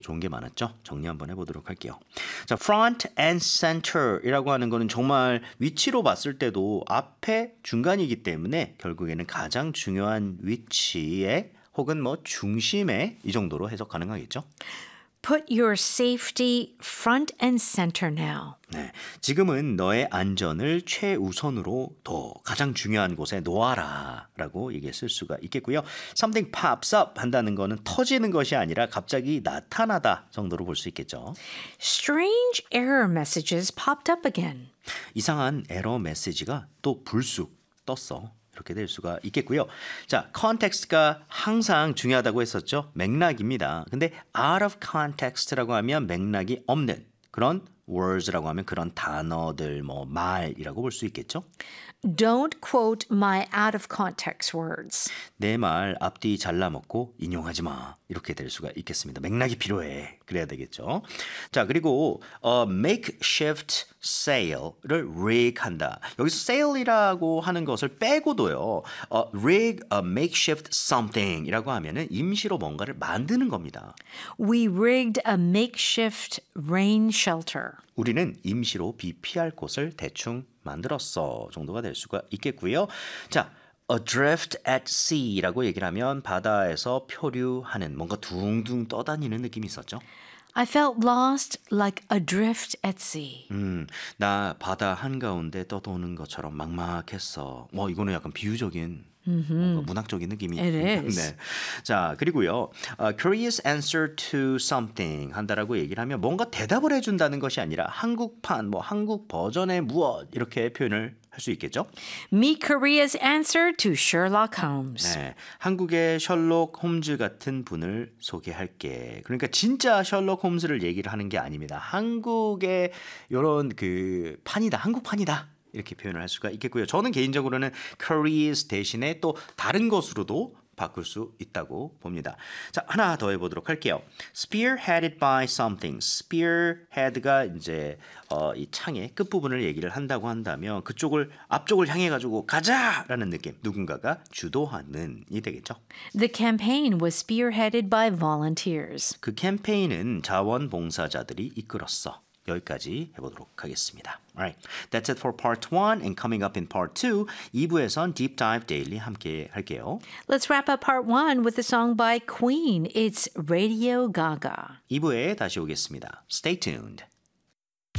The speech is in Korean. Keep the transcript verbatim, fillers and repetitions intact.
좋은 게 많았죠? 정리 한번 해보도록 할게요. 자, front and center이라고 하는 거는 정말 위치로 봤을 때도 앞에 중간이기 때문에 결국에는 가장 중요한 위치에 혹은 뭐 중심에 이 정도로 해석 가능하겠죠? Put your safety front and center now. 네, 지금은 너의 안전을 최우선으로 더 가장 중요한 곳에 놓아라 라고 얘기해 쓸 수가 있겠고요. Something pops up 한다는 거는 터지는 것이 아니라 갑자기 나타나다 정도로 볼 수 있겠죠. Strange error messages popped up again. 이상한 에러 메시지가 또 불쑥 떴어. 이렇게 될 수가 있겠고요. 자, context가 항상 중요하다고 했었죠. 맥락입니다. 근데 out of context라고 하면 맥락이 없는 그런 words라고 하면 그런 단어들, 뭐 말이라고 볼 수 있겠죠. Don't quote my out of context words. 내 말 앞뒤 잘라먹고 인용하지 마. 이렇게 될 수가 있겠습니다. 맥락이 필요해. 그래야 되겠죠. 자, 그리고 어, makeshift sale를 rig한다. 여기서 sale이라고 하는 것을 빼고도요. 어, rig a makeshift something이라고 하면은 임시로 뭔가를 만드는 겁니다. We rigged a makeshift rain shelter. 우리는 임시로 비 피할 곳을 대충 만들었어 정도가 될 수가 있겠고요. 자, adrift at sea라고 얘기를 하면 바다에서 표류하는 뭔가 둥둥 떠다니는 느낌이 있었죠. I felt lost like adrift at sea. 음, 나 바다 한가운데 떠도는 것처럼 막막했어. 뭐 이거는 약간 비유적인 뭔가 문학적인 느낌이 It is. 네. 자, 그리고요. 어, curious answer to something 한다라고 얘기를 하면 뭔가 대답을 해준다는 것이 아니라 한국판, 뭐 한국 버전의 무엇 이렇게 표현을 할 수 있겠죠. Meet Korea's answer to Sherlock Holmes. 네, 한국의 셜록 홈즈 같은 분을 소개할게. 그러니까 진짜 셜록 홈즈를 얘기를 하는 게 아닙니다. 한국의 이런 그 판이다, 한국판이다. 이렇게 표현을 할 수가 있겠고요. 저는 개인적으로는 Korea's 대신에 또 다른 것으로도 바꿀 수 있다고 봅니다. 자, 하나 더 해보도록 할게요. Spearheaded by something. Spearhead가 이제 어, 이 창의 끝부분을 얘기를 한다고 한다면 그쪽을 앞쪽을 향해 가지고 가자라는 느낌. 누군가가 주도하는 이 되겠죠. The campaign was spearheaded by volunteers. 그 캠페인은 자원봉사자들이 이끌었어. 여기까지 해보도록 하겠습니다. Alright, that's it for part one. And coming up in part two, 이 부에선 Deep Dive Daily 함께 할게요. Let's wrap up part one with a song by Queen. It's Radio Gaga. 이 부에 다시 오겠습니다. Stay tuned.